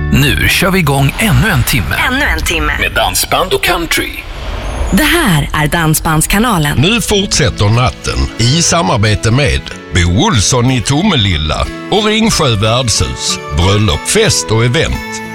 Nu kör vi igång ännu en timme. Ännu en timme. Med dansband och country. Det här är Dansbandskanalen. Nu fortsätter natten i samarbete med Bo Olsson i Tomelilla och Ringsjö värdshus, bröllop, fest och event.